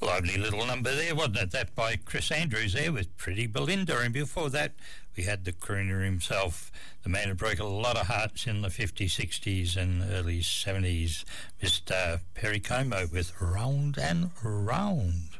Lively little number there, wasn't it? That by Chris Andrews there with Pretty Belinda. And before that, we had the crooner himself, the man who broke a lot of hearts in the 50s, 60s and early 70s, Mr. Perry Como with Round and Round.